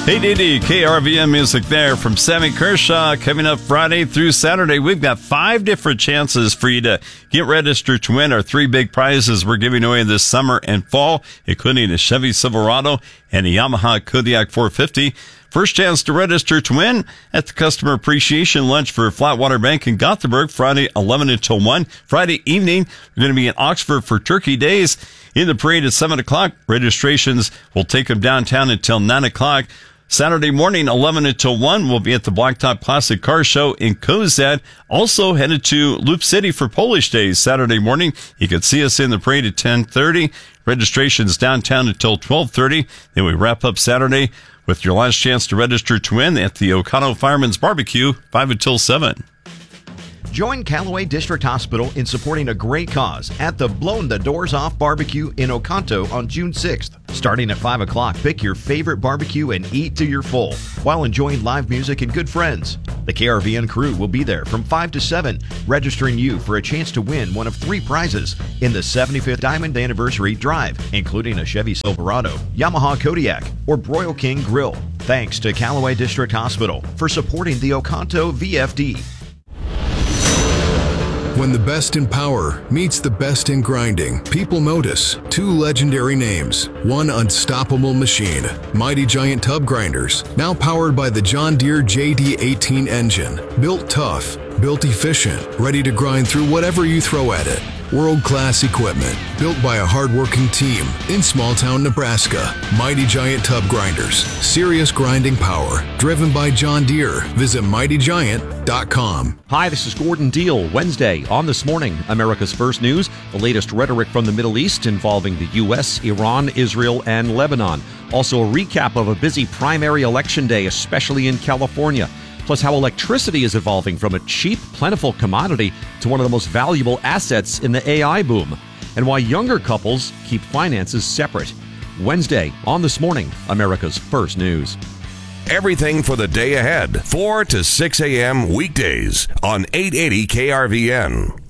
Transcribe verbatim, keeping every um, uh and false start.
eight eighty K R V N music there from Sammy Kershaw. Coming up Friday through Saturday, we've got five different chances for you to get registered to win our three big prizes we're giving away this summer and fall, including a Chevy Silverado and a Yamaha Kodiak four fifty. First chance to register to win at the Customer Appreciation Lunch for Flatwater Bank in Gothenburg, Friday eleven until one. Friday evening, we're going to be in Oxford for Turkey Days. In the parade at seven o'clock, registrations will take them downtown until nine o'clock. Saturday morning, eleven until one, we'll be at the Blacktop Classic Car Show in Cozad. Also headed to Loop City for Polish Days Saturday morning. You can see us in the parade at ten thirty. Registrations downtown until twelve thirty. Then we wrap up Saturday with your last chance to register to win at the Okano Fireman's Barbecue, five until seven. Join Callaway District Hospital in supporting a great cause at the Blown the Doors Off Barbecue in Oconto on June sixth. Starting at five o'clock, pick your favorite barbecue and eat to your full while enjoying live music and good friends. The K R V N crew will be there from five to seven, registering you for a chance to win one of three prizes in the seventy-fifth Diamond Anniversary Drive, including a Chevy Silverado, Yamaha Kodiak, or Broil King Grill. Thanks to Callaway District Hospital for supporting the Oconto V F D. When the best in power meets the best in grinding, people notice two legendary names, one unstoppable machine, Mighty Giant Tub Grinders, now powered by the John Deere J D eighteen engine. Built tough, built efficient, ready to grind through whatever you throw at it. World-class equipment, built by a hard-working team in small-town Nebraska. Mighty Giant Tub Grinders, serious grinding power, driven by John Deere. Visit mighty giant dot com. Hi, this is Gordon Deal. Wednesday on This Morning, America's First News, the latest rhetoric from the Middle East involving the U S, Iran, Israel, and Lebanon. Also a recap of a busy primary election day, especially in California. Plus how electricity is evolving from a cheap, plentiful commodity to one of the most valuable assets in the A I boom. And why younger couples keep finances separate. Wednesday on This Morning, America's First News. Everything for the day ahead, four to six a.m. weekdays on eight eighty K R V N.